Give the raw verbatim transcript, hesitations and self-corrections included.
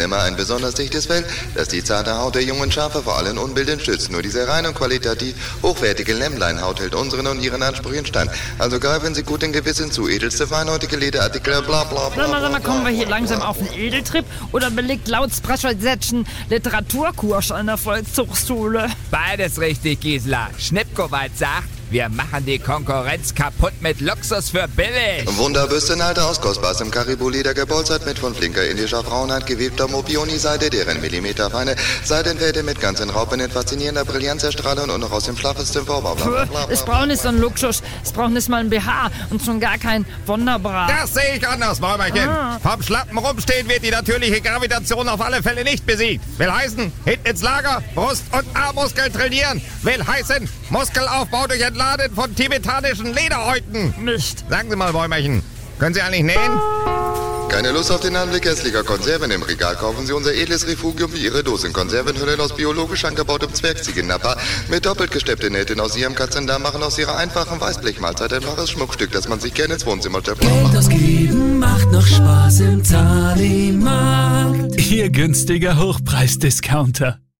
immer ein besonders dichtes Fell, das die zarte Haut der jungen Schafe vor allen Unbilden schützt. Nur diese rein und qualitativ hochwertige Lämmleinhaut hält unseren und ihren Ansprüchen stand. Also greifen Sie guten Gewissens zu. Edelste feinhäutige Lederartikel, bla bla bla. Sag mal, sag mal, kommen wir hier langsam auf einen Edeltrip oder belegt laut Sprachsätzchen Literaturkurs an der Volkshochschule? Beides richtig, Gisela. Schnippkowald sagt, wir machen die Konkurrenz kaputt mit Luxus für billig. Wunderbürstenhalter aus kostbarstem Caribou-Leder gepolstert mit von flinker indischer Frauenhand gewebter Mobioni-Seide, deren millimeterfeine Seidenfäden mit ganzen Raupen in faszinierender Brillanz erstrahlen und noch aus dem schlaffesten Vorbau. Ich brauche nicht so einen Luxus, ich brauche nicht mal ein B H und schon gar kein Wunderbra. Das sehe ich anders, Bäumerchen. Ah. Vom schlappen Rumstehen wird die natürliche Gravitation auf alle Fälle nicht besiegt. Will heißen, hinten ins Lager, Brust- und Armmuskeln trainieren. Will heißen, Muskelaufbau durch Entladen von tibetanischen Lederhäuten. Nicht. Sagen Sie mal, Bäumerchen, können Sie eigentlich nähen? Keine Lust auf den Anblick hässlicher Konserven im Regal? Kaufen Sie unser edles Refugium wie Ihre Dosenkonservenhüllen aus biologisch angebautem Zwergziegennapper mit doppelt gesteppten Nähten aus Ihrem Katzendarm machen aus Ihrer einfachen Weißblechmahlzeit ein wahres Schmuckstück, das man sich gerne ins Wohnzimmer stellt. Geld ausgeben macht noch Spaß im Talimarkt. Ihr günstiger Hochpreisdiscounter.